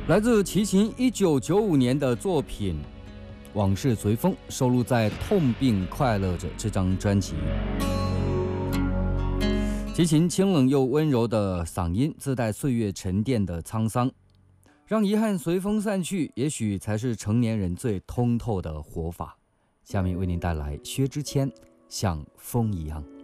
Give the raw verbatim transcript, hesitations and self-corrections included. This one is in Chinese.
来自齐秦一九九五年的作品《往事随风》，收录在《痛并快乐着》这张专辑。齐秦清冷又温柔的嗓音，自带岁月沉淀的沧桑，让遗憾随风散去，也许才是成年人最通透的活法。下面为您带来薛之谦《像风一样》。